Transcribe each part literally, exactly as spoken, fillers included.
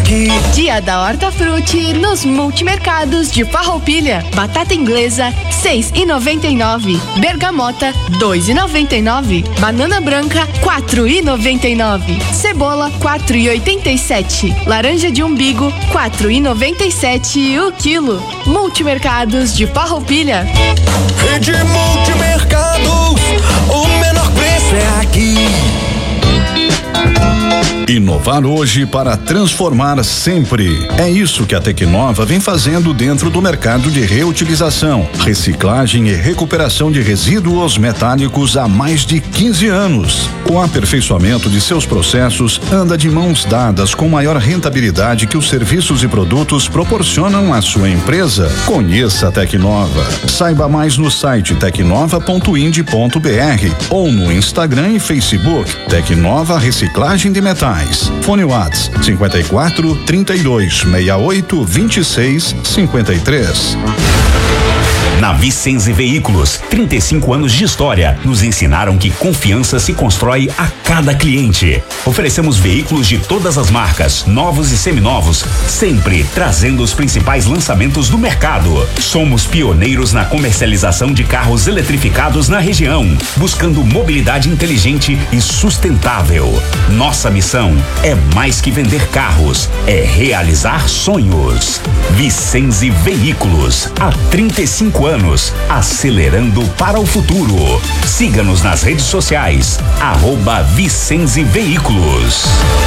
aqui. Dia da Hortafruti nos multimercados de Farroupilha. Batata inglesa seis e noventa e nove, bergamota dois e noventa e nove, banana branca quatro e noventa e nove, cebola quatro e oitenta e sete, laranja de umbigo quatro e noventa e sete o quilo. Multimercados de Farroupilha. Rede Multimercados, o menor preço é aqui. Inovar hoje para transformar sempre. É isso que a Tecnova vem fazendo dentro do mercado de reutilização, reciclagem e recuperação de resíduos metálicos há mais de quinze anos. O aperfeiçoamento de seus processos anda de mãos dadas com maior rentabilidade que os serviços e produtos proporcionam à sua empresa. Conheça a Tecnova. Saiba mais no site tecnova ponto ind ponto br ou no Instagram e Facebook. Tecnova Reciclagem de Metais. Fone WhatsApp cinquenta e quatro, trinta e dois, sessenta e oito, vinte e seis, cinquenta e três. Na Vicenze Veículos, trinta e cinco anos de história, nos ensinaram que confiança se constrói a cada cliente. Oferecemos veículos de todas as marcas, novos e seminovos, sempre trazendo os principais lançamentos do mercado. Somos pioneiros na comercialização de carros eletrificados na região, buscando mobilidade inteligente e sustentável. Nossa missão é mais que vender carros, é realizar sonhos. Vicenze Veículos, há trinta e cinco anos, acelerando para o futuro. Siga-nos nas redes sociais, arroba Vicenze Veículos.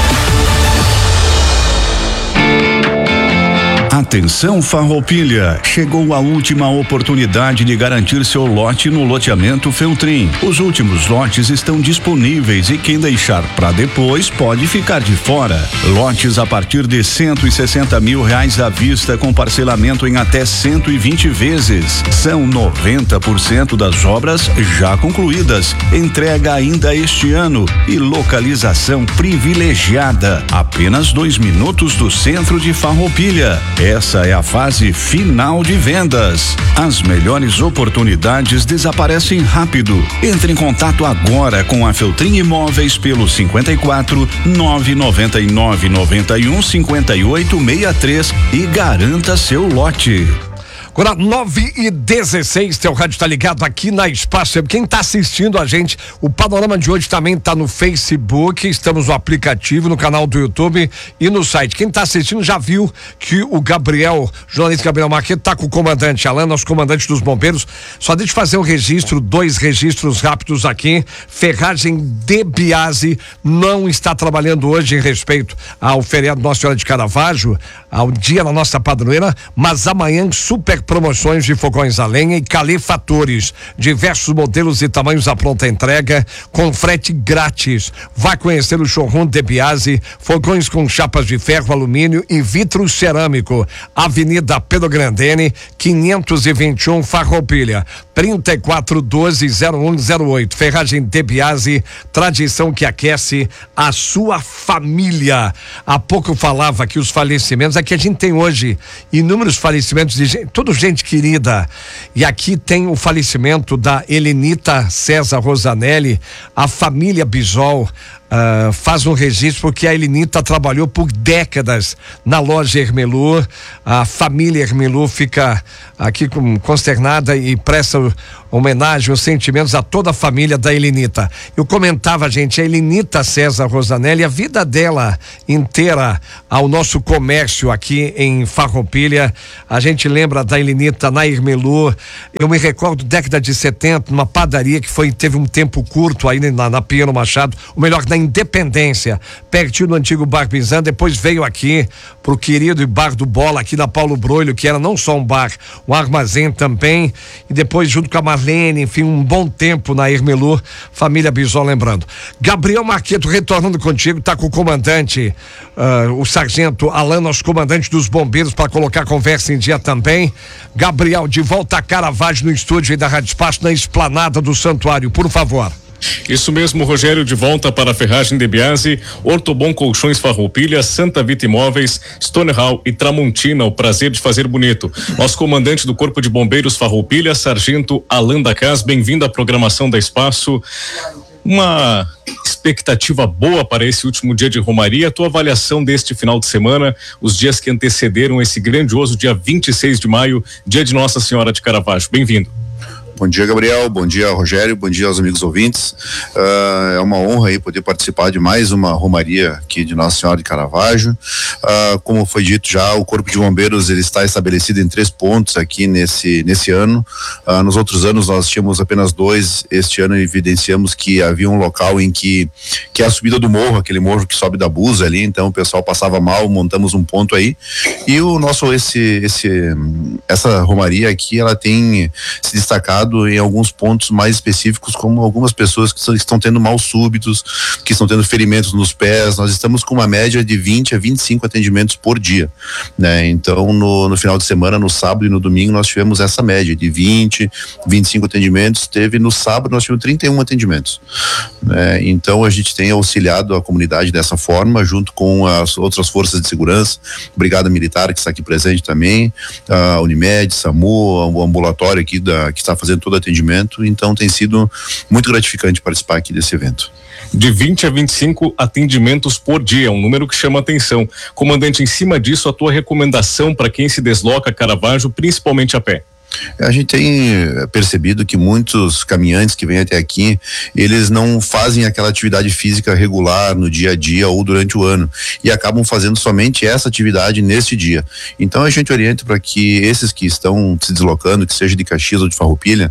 Atenção Farroupilha, chegou a última oportunidade de garantir seu lote no loteamento Feltrin. Os últimos lotes estão disponíveis e quem deixar para depois pode ficar de fora. Lotes a partir de cento e sessenta mil reais à vista com parcelamento em até cento e vinte vezes. São noventa por cento das obras já concluídas. Entrega ainda este ano e localização privilegiada. Apenas dois minutos do centro de Farroupilha. Essa é a fase final de vendas. As melhores oportunidades desaparecem rápido. Entre em contato agora com a Feltrin Imóveis pelo cinquenta e quatro, nove noventa e nove, noventa e um, cinquenta e oito, sessenta e três e garanta seu lote. Agora nove e dezesseis, teu rádio tá ligado aqui na Espaço Web. Quem tá assistindo a gente, o panorama de hoje também tá no Facebook, estamos no aplicativo, no canal do YouTube e no site. Quem tá assistindo já viu que o Gabriel, jornalista Gabriel Marqueto, tá com o comandante Alan, nosso comandante dos bombeiros. Só deixa eu fazer um registro, dois registros rápidos aqui. Ferragem de Biase não está trabalhando hoje em respeito ao feriado Nossa Senhora de Caravaggio, ao dia da nossa padroeira, mas amanhã super promoções de fogões a lenha e calefatores, diversos modelos e tamanhos à pronta entrega, com frete grátis. Vá conhecer o showroom de Biase, fogões com chapas de ferro, alumínio e vidro cerâmico. Avenida Pedro Grandene, quinhentos e vinte e um, Farroupilha, trinta e quatro, doze, zero um zero oito. Ferragem de Biase, tradição que aquece a sua família. Há pouco eu falava que os falecimentos, aqui a gente tem hoje inúmeros falecimentos de gente, tudo gente querida. E aqui tem o falecimento da Helenita César Rosanelli, a família Bisol. Uh, faz um registro porque a Helenita trabalhou por décadas na loja Hermelur. A família Hermelur fica aqui com, consternada e presta homenagem, os sentimentos a toda a família da Helenita. Eu comentava, gente, a Helenita César Rosanelli, a vida dela inteira ao nosso comércio aqui em Farroupilha. A gente lembra da Helenita na Hermelur. Eu me recordo década de setenta, numa padaria que foi, teve um tempo curto aí na, na Pinheiro Machado, o melhor, na Independência, pertinho do antigo Bar Bizan. Depois veio aqui pro querido Bar do Bola, aqui na Paulo Broilho, que era não só um bar, um armazém também, e depois junto com a Marlene, enfim, um bom tempo na Hermelur, família Bisol lembrando. Gabriel Marqueto, retornando contigo, tá com o comandante, uh, o sargento Alan, nosso comandante dos bombeiros, para colocar a conversa em dia também. Gabriel, de volta a Caravaggio no estúdio aí da Rádio Espaço, na esplanada do Santuário, por favor. Isso mesmo, Rogério, de volta para a Ferragem de Biase, Ortobon Colchões Farroupilha, Santa Vita Imóveis, Stone Hall e Tramontina, o prazer de fazer bonito. Nosso comandante do Corpo de Bombeiros Farroupilha, Sargento Alan da Cas, bem-vindo à programação da Espaço. Uma expectativa boa para esse último dia de Romaria, a tua avaliação deste final de semana, os dias que antecederam esse grandioso dia vinte e seis de maio, dia de Nossa Senhora de Caravaggio. Bem-vindo. Bom dia, Gabriel, bom dia, Rogério, bom dia aos amigos ouvintes. Uh, é uma honra aí poder participar de mais uma romaria aqui de Nossa Senhora de Caravaggio. Uh, como foi dito já, o Corpo de Bombeiros ele está estabelecido em três pontos aqui nesse, nesse ano. Uh, nos outros anos nós tínhamos apenas dois. Este ano evidenciamos que havia um local em que, que é a subida do morro, aquele morro que sobe da Busa ali, então o pessoal passava mal, montamos um ponto aí. E o nosso, esse, esse, essa romaria aqui, ela tem se destacado em alguns pontos mais específicos, como algumas pessoas que estão tendo mal súbitos, que estão tendo ferimentos nos pés. Nós estamos com uma média de vinte a vinte e cinco atendimentos por dia, né? Então no, no final de semana, no sábado e no domingo nós tivemos essa média de vinte, vinte e cinco atendimentos. Teve no sábado nós tivemos trinta e um atendimentos, né? Então a gente tem auxiliado a comunidade dessa forma, junto com as outras forças de segurança, Brigada Militar que está aqui presente também, a Unimed, SAMU, o ambulatório aqui da, que está fazendo todo atendimento. Então tem sido muito gratificante participar aqui desse evento. De vinte a vinte e cinco atendimentos por dia, um número que chama atenção. Comandante, em cima disso, a tua recomendação para quem se desloca a Caravaggio, principalmente a pé? A gente tem percebido que muitos caminhantes que vêm até aqui, eles não fazem aquela atividade física regular no dia a dia ou durante o ano e acabam fazendo somente essa atividade neste dia. Então a gente orienta para que esses que estão se deslocando, que seja de Caxias ou de Farroupilha,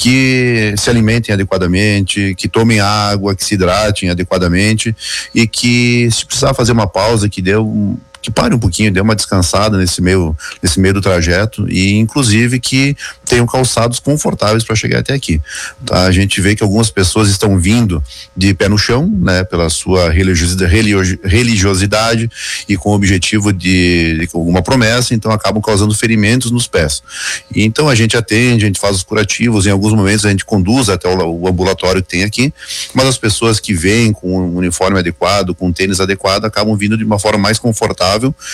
que se alimentem adequadamente, que tomem água, que se hidratem adequadamente e que, se precisar fazer uma pausa, que dê um que pare um pouquinho, dê uma descansada nesse meio, nesse meio do trajeto e inclusive que tenham calçados confortáveis para chegar até aqui. Tá? A gente vê que algumas pessoas estão vindo de pé no chão, né, pela sua religiosidade, religiosidade e com o objetivo de, de alguma promessa, então acabam causando ferimentos nos pés. E então a gente atende, a gente faz os curativos, em alguns momentos a gente conduz até o, o ambulatório que tem aqui, mas as pessoas que vêm com um uniforme adequado, com um tênis adequado, acabam vindo de uma forma mais confortável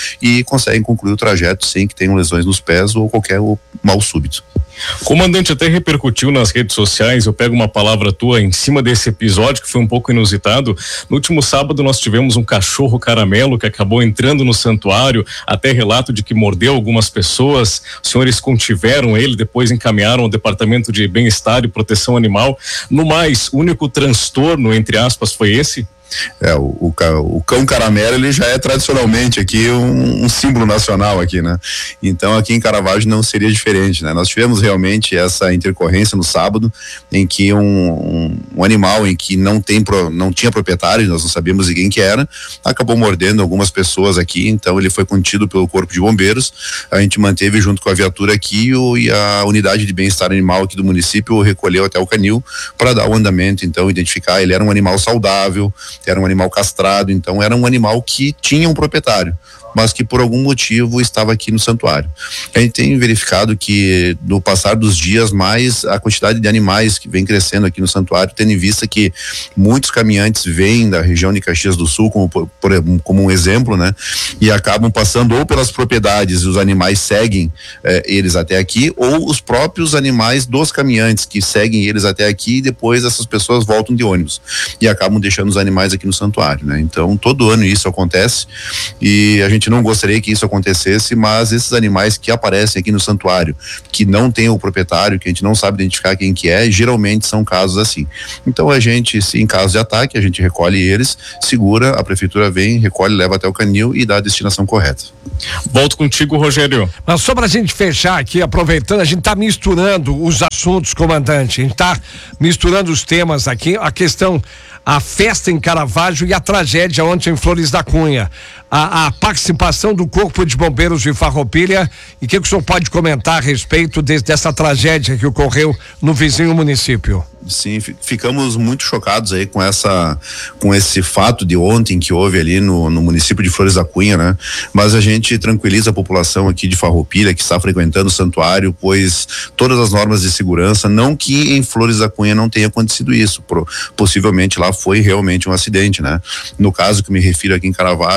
e conseguem concluir o trajeto sem que tenham lesões nos pés ou qualquer mal súbito. Comandante, até repercutiu nas redes sociais, eu pego uma palavra tua em cima desse episódio que foi um pouco inusitado. No último sábado nós tivemos um cachorro caramelo que acabou entrando no santuário, até relato de que mordeu algumas pessoas. Os senhores contiveram ele, depois encaminharam ao Departamento de Bem-Estar e Proteção Animal. No mais, o único transtorno, entre aspas, foi esse? É, o, o, o cão caramelo ele já é tradicionalmente aqui um, um símbolo nacional aqui, né? Então aqui em Caravaggio não seria diferente, né? Nós tivemos realmente essa intercorrência no sábado em que um, um, um animal em que não tem pro, não tinha proprietário, nós não sabíamos de quem que era, acabou mordendo algumas pessoas aqui, então ele foi contido pelo Corpo de Bombeiros. A gente manteve junto com a viatura aqui o, e a unidade de bem-estar animal aqui do município recolheu até o canil para dar o andamento, então identificar, ele era um animal saudável, era um animal castrado, então era um animal que tinha um proprietário, mas que por algum motivo estava aqui no santuário. A gente tem verificado que no passar dos dias mais a quantidade de animais que vem crescendo aqui no santuário, tendo em vista que muitos caminhantes vêm da região de Caxias do Sul como, por, como um exemplo, né? E acabam passando ou pelas propriedades e os animais seguem eh, eles até aqui, ou os próprios animais dos caminhantes que seguem eles até aqui e depois essas pessoas voltam de ônibus e acabam deixando os animais aqui no santuário, né? Então todo ano isso acontece e a gente não gostaria que isso acontecesse, mas esses animais que aparecem aqui no santuário, que não tem o proprietário, que a gente não sabe identificar quem que é, geralmente são casos assim. Então a gente, se em caso de ataque, a gente recolhe eles, segura, a prefeitura vem, recolhe, leva até o canil e dá a destinação correta. Volto contigo, Rogério. Mas só pra gente fechar aqui, aproveitando, a gente tá misturando os assuntos, comandante, a gente tá misturando os temas aqui, a questão, a festa em Caravaggio e a tragédia ontem em Flores da Cunha. A, a participação do Corpo de Bombeiros de Farroupilha e o que, que o senhor pode comentar a respeito de, dessa tragédia que ocorreu no vizinho município? Sim, ficamos muito chocados aí com essa, com esse fato de ontem que houve ali no, no município de Flores da Cunha, né? Mas a gente tranquiliza a população aqui de Farroupilha que está frequentando o santuário, pois todas as normas de segurança, não que em Flores da Cunha não tenha acontecido isso, pro, possivelmente lá foi realmente um acidente, né? No caso que me refiro aqui em Caravaggio, nós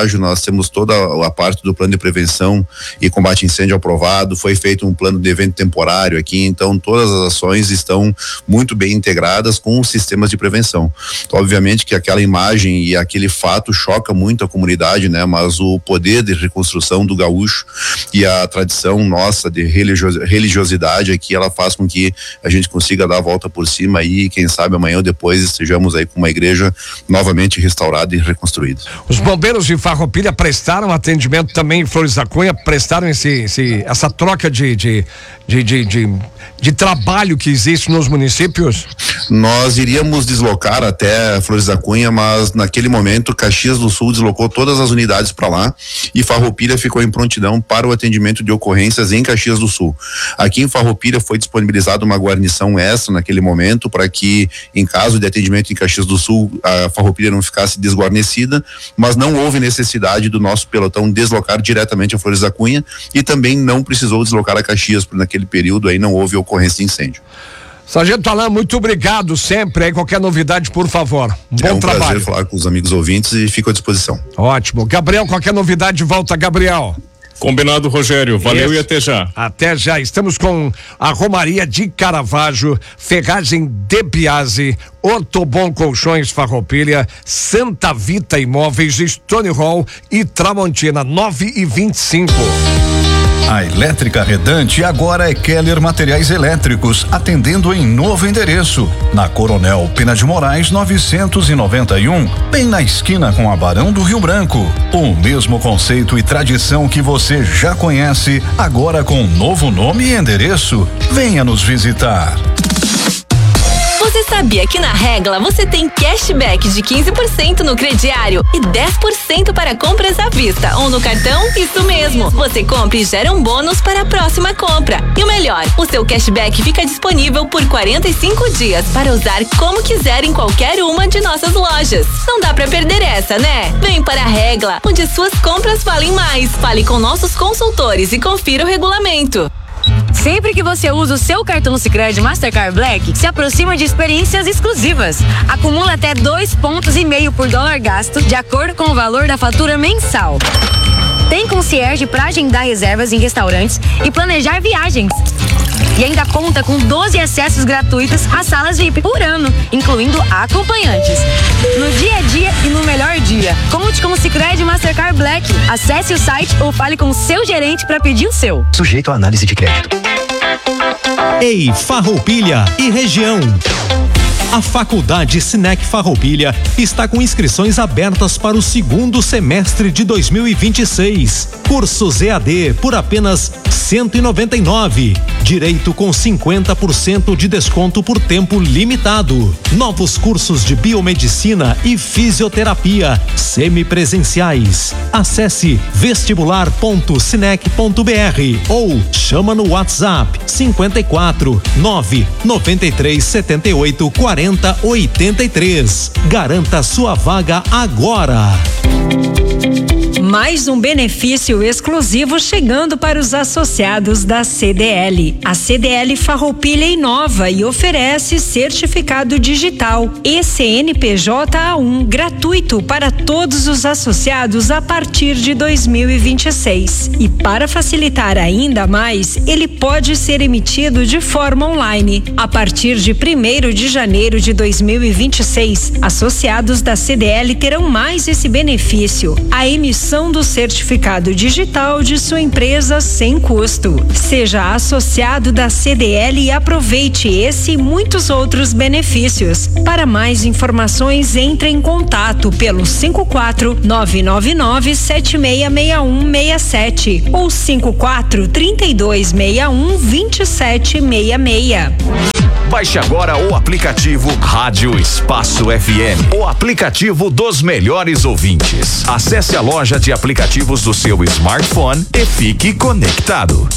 temos toda a parte do plano de prevenção e combate a incêndio aprovado, foi feito um plano de evento temporário aqui, então todas as ações estão muito bem integradas com os sistemas de prevenção. Obviamente que aquela imagem e aquele fato choca muito a comunidade, né? Mas o poder de reconstrução do gaúcho e a tradição nossa de religio- religiosidade aqui, ela faz com que a gente consiga dar a volta por cima e quem sabe amanhã ou depois estejamos aí com uma igreja novamente restaurada e reconstruída. Os bombeiros de Farroupilha prestaram atendimento também em Flores da Cunha, prestaram esse, esse, essa troca de, de, de, de, de, de trabalho que existe nos municípios? Nós iríamos deslocar até Flores da Cunha, mas naquele momento Caxias do Sul deslocou todas as unidades para lá e Farroupilha ficou em prontidão para o atendimento de ocorrências em Caxias do Sul. Aqui em Farroupilha foi disponibilizada uma guarnição extra naquele momento para que, em caso de atendimento em Caxias do Sul, a Farroupilha não ficasse desguarnecida, mas não houve necessidade do nosso pelotão deslocar diretamente a Flores da Cunha e também não precisou deslocar a Caxias, porque naquele período aí não houve ocorrência de incêndio. Sargento Alain, muito obrigado sempre. Aí qualquer novidade, por favor. Um bom é um trabalho. prazer falar com os amigos ouvintes e fico à disposição. Ótimo. Gabriel, qualquer novidade, volta, Gabriel. Combinado, Rogério. Valeu. Isso. E até já. Até já. Estamos com a Romaria de Caravaggio, Ferragem de Biase, Ortobon Colchões Farroupilha, Santa Vita Imóveis, Stone Hall e Tramontina, nove e vinte e cinco. A Elétrica Redante agora é Keller Materiais Elétricos, atendendo em novo endereço, na Coronel Pena de Moraes novecentos e noventa e um, bem na esquina com a Barão do Rio Branco. O mesmo conceito e tradição que você já conhece, agora com novo nome e endereço. Venha nos visitar. Você sabia que na Regla você tem cashback de quinze por cento no crediário e dez por cento para compras à vista ou no cartão? Isso mesmo, você compra e gera um bônus para a próxima compra. E o melhor, o seu cashback fica disponível por quarenta e cinco dias para usar como quiser em qualquer uma de nossas lojas. Não dá pra perder essa, né? Vem para a Regla, onde suas compras valem mais. Fale com nossos consultores e confira o regulamento. Sempre que você usa o seu cartão Sicredi Mastercard Black, se aproxima de experiências exclusivas. Acumula até dois pontos e meio por dólar gasto, de acordo com o valor da fatura mensal. Tem concierge para agendar reservas em restaurantes e planejar viagens. E ainda conta com doze acessos gratuitos às salas V I P por ano, incluindo acompanhantes. No dia a dia e no melhor dia. Conte com o Sicredi Mastercard Black. Acesse o site ou fale com o seu gerente para pedir o seu. Sujeito à análise de crédito. Ei, Farroupilha e região. A Faculdade Sinec Farroupilha está com inscrições abertas para o segundo semestre de dois mil e vinte e seis. Cursos E A D por apenas cento e noventa e nove. Direito com cinquenta por cento de desconto por tempo limitado. Novos cursos de biomedicina e fisioterapia semipresenciais. Acesse vestibular ponto sinec ponto br ou chama no WhatsApp cinquenta e quatro, nove noventa e três, setenta e oito, quarenta, oitenta e três. Garanta sua vaga agora. Mais um benefício exclusivo chegando para os associados da C D L. A C D L Farroupilha inova e oferece certificado digital E C N P J A um gratuito para todos os associados a partir de dois mil e vinte e seis. E para facilitar ainda mais, ele pode ser emitido de forma online. A partir de primeiro de janeiro de dois mil e vinte e seis, associados da C D L terão mais esse benefício: a emissão do certificado digital de sua empresa sem custo. Seja associado da C D L e aproveite esse e muitos outros benefícios. Para mais informações, entre em contato pelo cinco quatro nove nove nove sete seis seis um seis sete ou cinco quatro, trinta e dois, sessenta e um, vinte e sete, sessenta e seis. Baixe agora o aplicativo Rádio Espaço F M, o aplicativo dos melhores ouvintes. Acesse a loja de aplicativos do seu smartphone e fique conectado.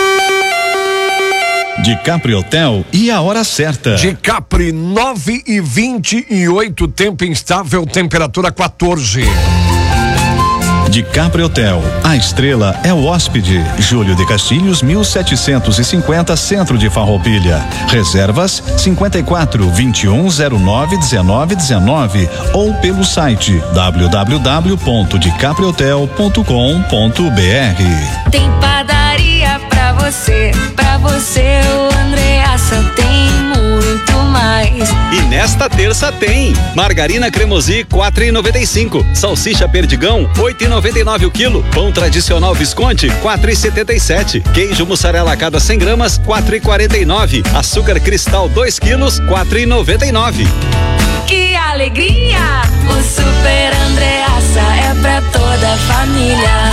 De Capri Hotel e a hora certa. De Capri, nove e vinte e oito, tempo instável, temperatura quatorze. De Capri Hotel, a estrela é o hóspede. Júlio de Castilhos, mil setecentos e cinquenta, centro de Farroupilha. Reservas cinquenta e quatro, vinte e um, zero nove, dezenove, dezenove ou pelo site w w w ponto de capri hotel ponto com ponto b r. Tem padaria pra você, pra você o Andreassa tem muito mais. E nesta terça tem margarina Cremosi quatro e noventa e cinco, salsicha Perdigão oito e noventa e nove o quilo, pão tradicional Visconti quatro e setenta e sete, queijo mussarela a cada cem gramas quatro e quarenta e nove, açúcar cristal dois quilos quatro e noventa e nove. Que alegria! O Super Andreassa é pra toda a família.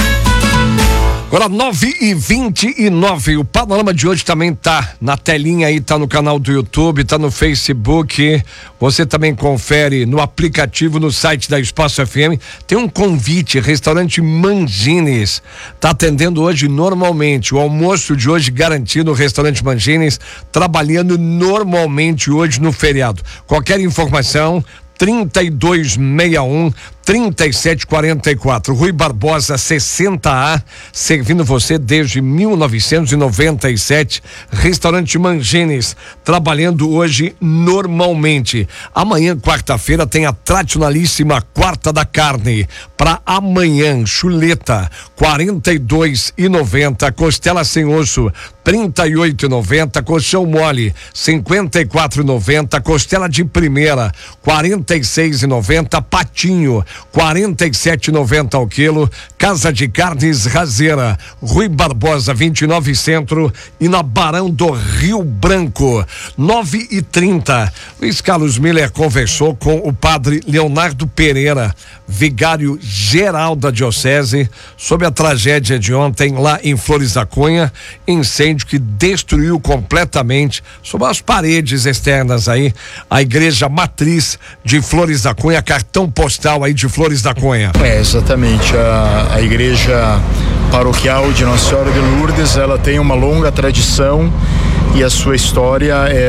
Agora nove e vinte e nove, o panorama de hoje também tá na telinha aí, tá no canal do YouTube, tá no Facebook, você também confere no aplicativo, no site da Espaço F M, tem um convite, restaurante Mangines, tá atendendo hoje normalmente, o almoço de hoje garantido no restaurante Mangines, trabalhando normalmente hoje no feriado. Qualquer informação, trinta e dois sessenta e um, trinta e sete quarenta e quatro, Rui Barbosa sessenta A, servindo você desde mil novecentos e noventa e sete, restaurante Mangines, trabalhando hoje normalmente. Amanhã, quarta-feira, tem a tradicionalíssima quarta da carne. Para amanhã, chuleta quarenta e dois e noventa, costela sem osso trinta e oito e noventa, colchão mole cinquenta e quatro e noventa, costela de primeira quarenta e seis e noventa, patinho quarenta e sete e noventa ao quilo. Casa de Carnes Razeira, Rui Barbosa vinte e nove Centro e na Barão do Rio Branco. Nove e trinta, Luiz Carlos Miller conversou com o padre Leonardo Pereira, vigário geral da diocese, sobre a tragédia de ontem lá em Flores da Cunha, incêndio que destruiu completamente, sobre as paredes externas aí, a igreja matriz de Flores da Cunha, cartão postal aí de Flores da Cunha. É, exatamente, a, a igreja paroquial de Nossa Senhora de Lourdes, ela tem uma longa tradição e a sua história,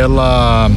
ela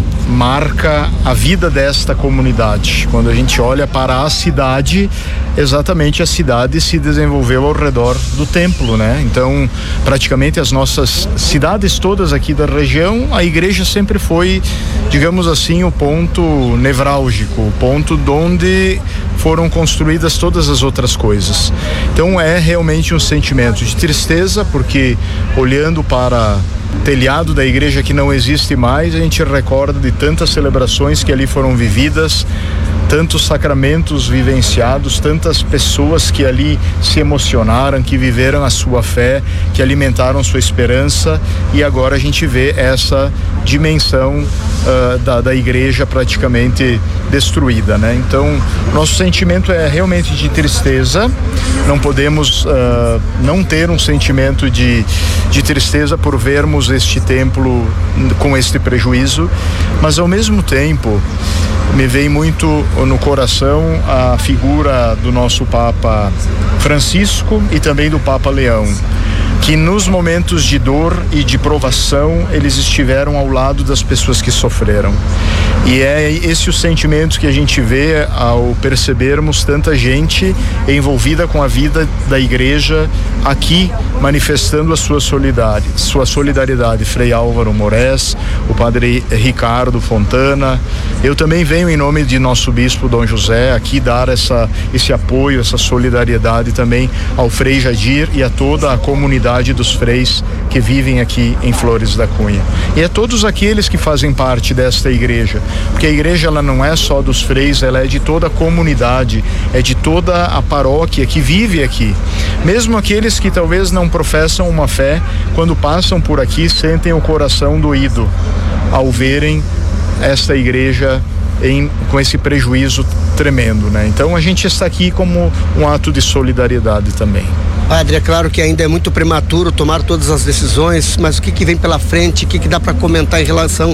marca a vida desta comunidade. Quando a gente olha para a cidade, exatamente a cidade se desenvolveu ao redor do templo, né? Então, praticamente as nossas cidades todas aqui da região, a igreja sempre foi, digamos assim, o ponto nevrálgico, o ponto onde foram construídas todas as outras coisas. Então é realmente um sentimento de tristeza, porque olhando para o telhado da igreja que não existe mais, a gente recorda de tantas celebrações que ali foram vividas, tantos sacramentos vivenciados, tantas pessoas que ali se emocionaram, que viveram a sua fé, que alimentaram sua esperança, e agora a gente vê essa dimensão uh, da, da igreja praticamente destruída, né? Então, nosso sentimento é realmente de tristeza. Não podemos uh, não ter um sentimento de, de tristeza por vermos este templo com este prejuízo, mas ao mesmo tempo me vem muito no coração a figura do nosso Papa Francisco e também do Papa Leão, que nos momentos de dor e de provação eles estiveram ao lado das pessoas que sofreram. E é esse o sentimento que a gente vê ao percebermos tanta gente envolvida com a vida da igreja aqui, manifestando a sua solidariedade, sua solidariedade. Frei Álvaro Moraes, o padre Ricardo Fontana. Eu também venho em nome de nosso bispo Dom José aqui dar essa, esse apoio, essa solidariedade também ao Frei Jadir e a toda a comunidade dos freis que vivem aqui em Flores da Cunha. E a todos aqueles que fazem parte desta igreja, porque a igreja ela não é só dos freis, ela é de toda a comunidade, é de toda a paróquia que vive aqui. Mesmo aqueles que talvez não professam uma fé, quando passam por aqui, sentem o coração doído ao verem esta igreja em, com esse prejuízo tremendo, né? Então a gente está aqui como um ato de solidariedade também. Padre, é claro que ainda é muito prematuro tomar todas as decisões, mas o que que vem pela frente, o que que dá para comentar em relação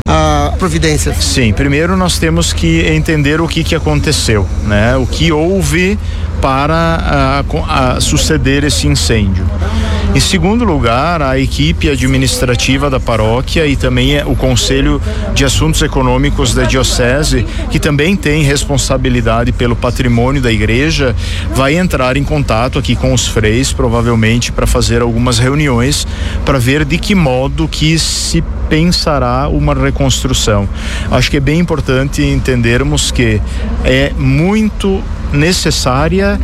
à providência? Sim, primeiro nós temos que entender o que que aconteceu, né? O que houve para a, a suceder esse incêndio. Em segundo lugar, a equipe administrativa da paróquia e também o Conselho de Assuntos Econômicos da Diocese, que também tem responsabilidade pelo patrimônio da igreja, vai entrar em contato aqui com os freis, provavelmente para fazer algumas reuniões, para ver de que modo que se pensará uma reconstrução. Acho que é bem importante entendermos que é muito necessária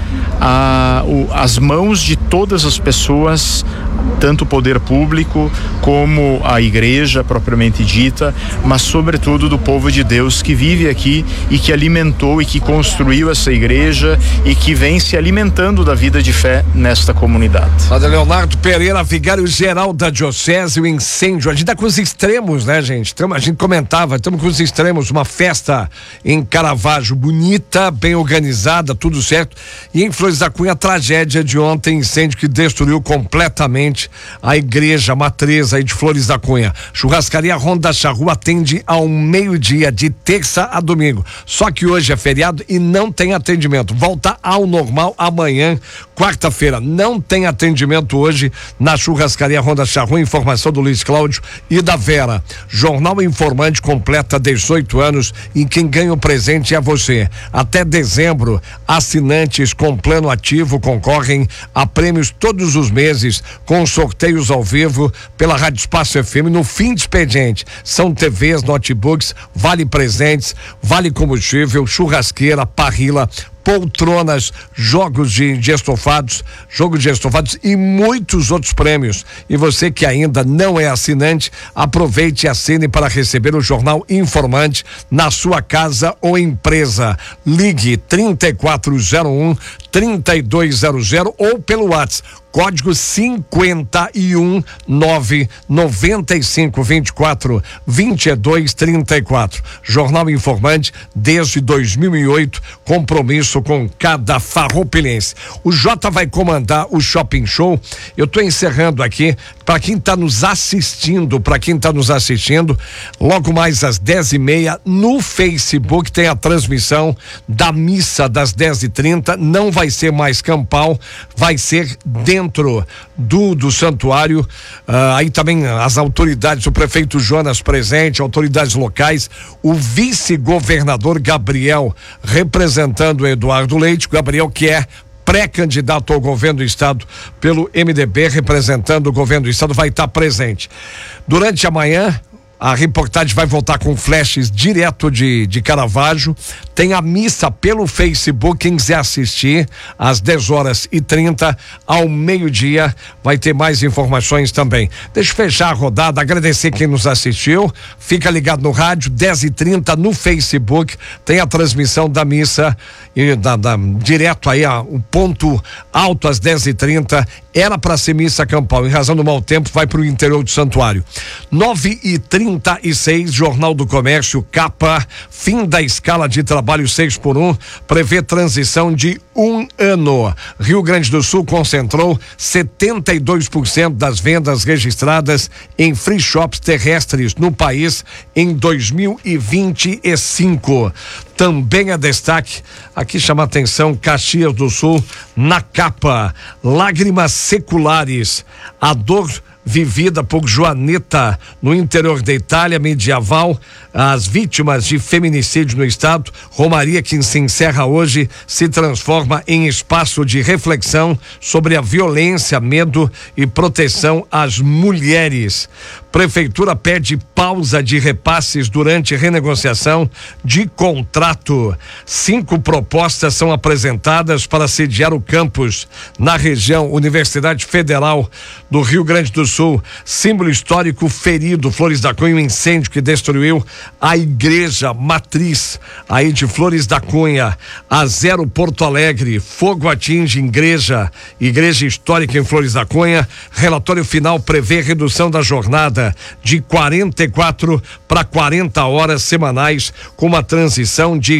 a, o, as mãos de todas as pessoas, tanto o poder público como a igreja propriamente dita, mas sobretudo do povo de Deus que vive aqui e que alimentou e que construiu essa igreja e que vem se alimentando da vida de fé nesta comunidade. Padre Leonardo Pereira, vigário-geral da Diocese, o incêndio, a gente tá com os extremos, né, gente? A gente comentava, estamos com os extremos, uma festa em Caravaggio bonita, bem organizada, tudo certo, e em Flores da Cunha, a tragédia de ontem, incêndio que destruiu completamente a igreja matriz aí de Flores da Cunha. Churrascaria Ronda Charru atende ao meio-dia, de terça a domingo, só que hoje é feriado e não tem atendimento, volta ao normal amanhã, quarta-feira, não tem atendimento hoje na Churrascaria Ronda Charru. Informação do Luiz Cláudio e da Vera. Jornal Informante completa dezoito anos e quem ganha o presente é você. Até dezembro, assinantes com plano ativo concorrem a prêmios todos os meses, com sorteios ao vivo pela Rádio Espaço F M no fim de expediente. São T Vs, notebooks, vale presentes, vale combustível, churrasqueira, parrila, poltronas, jogos de, de estofados, jogo de estofados e muitos outros prêmios. E você que ainda não é assinante, aproveite e assine para receber o Jornal Informante na sua casa ou empresa. Ligue trinta e quatro zero um, trinta e dois zero zero ou pelo WhatsApp. Código cinquenta e um nove noventa e cinco vinte e quatro vinte e dois trinta e quatro. Jornal Informante desde dois mil e oito, compromisso com cada farroupilense. O Jota vai comandar o Shopping Show. Eu estou encerrando aqui para quem está nos assistindo, para quem está nos assistindo, logo mais às dez e meia no Facebook tem a transmissão da missa das dez e trinta. Não vai ser mais campal, vai ser dentro dentro do, do santuário, uh, aí também as autoridades, o prefeito Jonas presente, autoridades locais, o vice-governador Gabriel representando o Eduardo Leite, Gabriel que é pré-candidato ao governo do estado pelo M D B, representando o governo do estado, vai estar presente. Durante a manhã, a reportagem vai voltar com flashes direto de, de Caravaggio. Tem a missa pelo Facebook, quem quiser assistir, às dez horas e trinta, ao meio-dia, vai ter mais informações também. Deixa eu fechar a rodada, agradecer quem nos assistiu. Fica ligado no rádio, dez e trinta no Facebook, tem a transmissão da missa e da, da, direto aí, ó, o ponto alto às dez e trinta. Era para ser missa campal, em razão do mau tempo, vai para o interior do santuário. nove e trinta e seis, Jornal do Comércio, capa, fim da escala de trabalho seis por um, prevê transição de um ano. Rio Grande do Sul concentrou setenta e dois por cento das vendas registradas em free shops terrestres no país em dois mil e vinte e cinco. Também é destaque, aqui chama atenção, Caxias do Sul, na capa, lágrimas seculares, a dor vivida por Joaneta no interior da Itália medieval, as vítimas de feminicídio no estado. Romaria que se encerra hoje se transforma em espaço de reflexão sobre a violência, medo e proteção às mulheres. Prefeitura pede pausa de repasses durante renegociação de contrato. Cinco propostas são apresentadas para sediar o campus na região. Universidade Federal do Rio Grande do Sul, símbolo histórico ferido, Flores da Cunha, um incêndio que destruiu a igreja matriz aí de Flores da Cunha. A Zero Porto Alegre, fogo atinge igreja, igreja histórica em Flores da Cunha. Relatório final prevê redução da jornada de quarenta e quatro para quarenta horas semanais, com uma transição de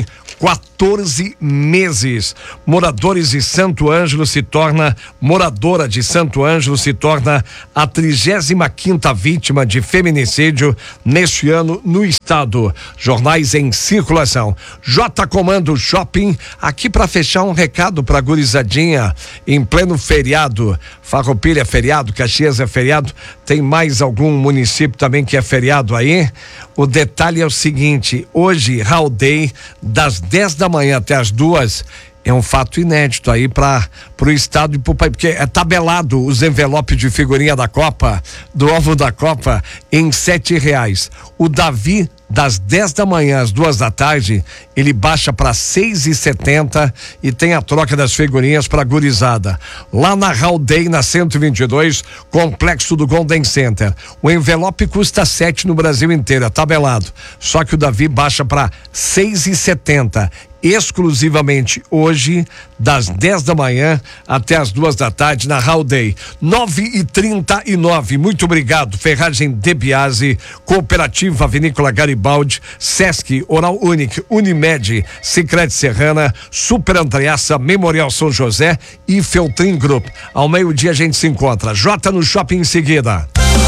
quatorze meses. Moradores de Santo Ângelo se torna, moradora de Santo Ângelo se torna a trigésima quinta vítima de feminicídio neste ano no estado. Jornais em circulação. J Comando Shopping, aqui para fechar um recado para gurizadinha, em pleno feriado. Farroupilha é feriado, Caxias é feriado, tem mais algum município também que é feriado aí? O detalhe é o seguinte, hoje, Hall Day, das dez da manhã até as duas, é um fato inédito aí para o estado e pro país, porque é tabelado os envelopes de figurinha da Copa, do ovo da Copa, em sete reais. O Davi, das dez da manhã às duas da tarde, ele baixa para seis e setenta e tem a troca das figurinhas para gurizada. Lá na Hall Day, na cento e vinte e dois, complexo do Golden Center. O envelope custa sete no Brasil inteiro, é tabelado. Só que o Davi baixa para seis e setenta. Exclusivamente hoje, das dez da manhã até as duas da tarde na Hall Day. nove e trinta e nove. Muito obrigado. Ferragem De Biase, Cooperativa Vinícola Garibaldi, Sesc, Oral Unique, Unimed, Sicredi Serrana, Super Andreassa, Memorial São José e Feltrin Group. Ao meio-dia a gente se encontra. J no Shopping em seguida.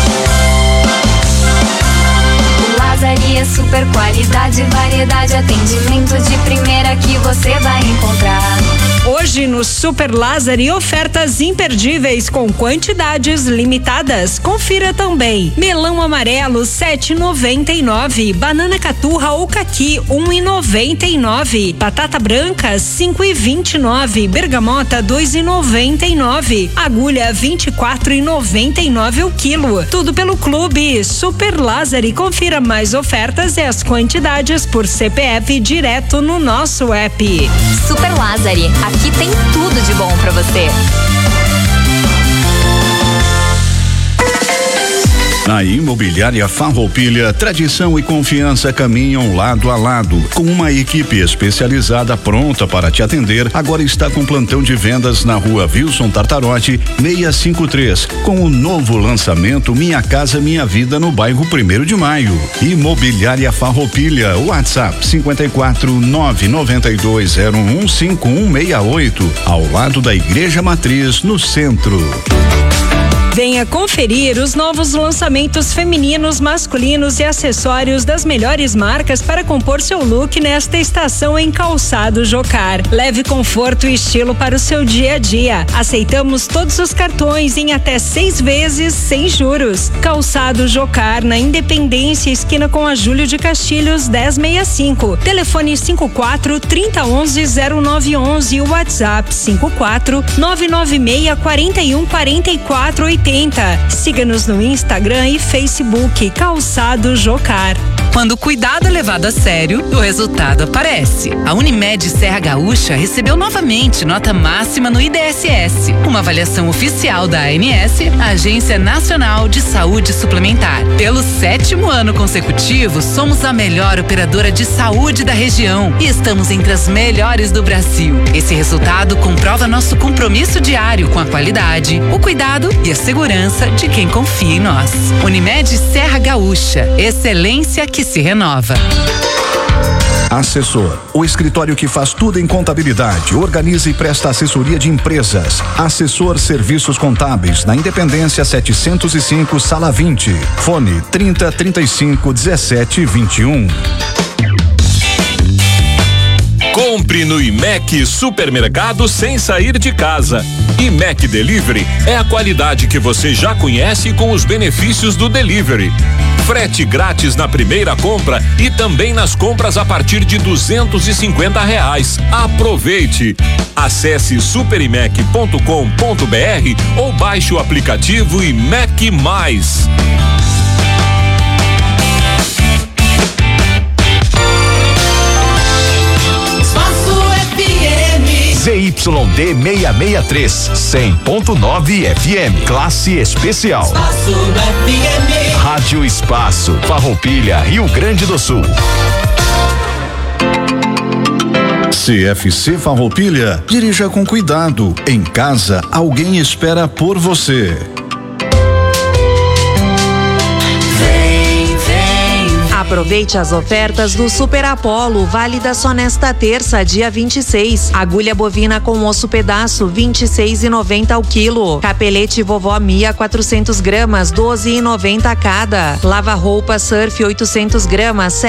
Lazaria, super qualidade, variedade, atendimento de primeira que você vai encontrar. Hoje no Super Lázari, ofertas imperdíveis com quantidades limitadas. Confira também. Melão amarelo sete e noventa e nove, banana caturra ou caqui um e noventa e nove, batata branca cinco e vinte e nove, bergamota dois e noventa e nove, agulha vinte e quatro e noventa e nove o quilo. Tudo pelo Clube Super Lázari. Confira mais ofertas e as quantidades por C P F direto no nosso app. Super Lázari, aqui tem tudo de bom pra você. Na Imobiliária Farroupilha, tradição e confiança caminham lado a lado. Com uma equipe especializada pronta para te atender, agora está com plantão de vendas na Rua Wilson Tartarotti, seiscentos e cinquenta e três, com o novo lançamento Minha Casa Minha Vida no bairro Primeiro de Maio. Imobiliária Farroupilha, WhatsApp cinquenta e quatro, nove noventa e dois zero um cinco um seis oito, ao lado da Igreja Matriz, no centro. Venha conferir os novos lançamentos femininos, masculinos e acessórios das melhores marcas para compor seu look nesta estação em Calçado Jocar. Leve conforto e estilo para o seu dia a dia. Aceitamos todos os cartões em até seis vezes sem juros. Calçado Jocar, na Independência, esquina com a Júlio de Castilhos, dez sessenta e cinco. Telefone cinco quatro, trinta onze, zero nove onze e o WhatsApp cinco quatro, nove nove seis, quatro um, quatro quatro oito. Siga-nos no Instagram e Facebook Calçado Jocar. Quando o cuidado é levado a sério, o resultado aparece. A Unimed Serra Gaúcha recebeu novamente nota máxima no I D S S, uma avaliação oficial da A N S, a Agência Nacional de Saúde Suplementar. Pelo sétimo ano consecutivo, somos a melhor operadora de saúde da região e estamos entre as melhores do Brasil. Esse resultado comprova nosso compromisso diário com a qualidade, o cuidado e a segurança de quem confia em nós. Unimed Serra Gaúcha, excelência que se renova. Assessor, o escritório que faz tudo em contabilidade, organiza e presta assessoria de empresas. Assessor Serviços Contábeis, na Independência setecentos e cinco, sala vinte. Fone trinta, trinta e cinco, dezessete, vinte e um. Compre no I M E C Supermercado sem sair de casa. I M E C Delivery é a qualidade que você já conhece com os benefícios do delivery. Frete grátis na primeira compra e também nas compras a partir de duzentos e cinquenta reais. Aproveite! Acesse super I M E C ponto com ponto B R ou baixe o aplicativo I M E C Mais. Z Y D seiscentos e sessenta e três, cem ponto nove F M, classe especial. Espaço F M. Rádio Espaço, Farroupilha, Rio Grande do Sul. C F C Farroupilha, dirija com cuidado. Em casa, alguém espera por você. A Aproveite as ofertas do Super Apollo, válida só nesta terça, dia vinte e seis. Agulha bovina com osso pedaço, vinte e seis e noventa ao quilo. Capelete vovó Mia, quatrocentos gramas, doze e noventa cada. Lava roupa Surf, oitocentos gramas,